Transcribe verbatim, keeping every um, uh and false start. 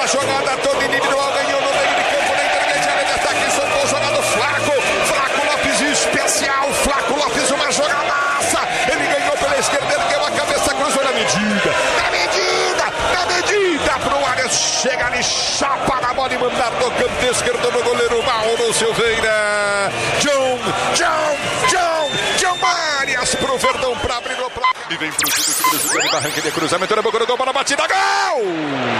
a jogada toda individual, ganhou no meio de campo, na intermediária de ataque, soltou, jogado Flaco, Flaco Lopes especial, Flaco Lopes, uma jogadaça, ele ganhou pela esquerda, ergueu a cabeça, cruzou na medida, na medida, na medida, pro área, chega ali, chapa na bola e mandar no canto esquerdo do goleiro Mauro Silveira, John, John, John, John Marias pro Verdão pra abrir o placar. E vem pro time do time do Barranquilla, cruzamento na boca do gol, para a batida, gol!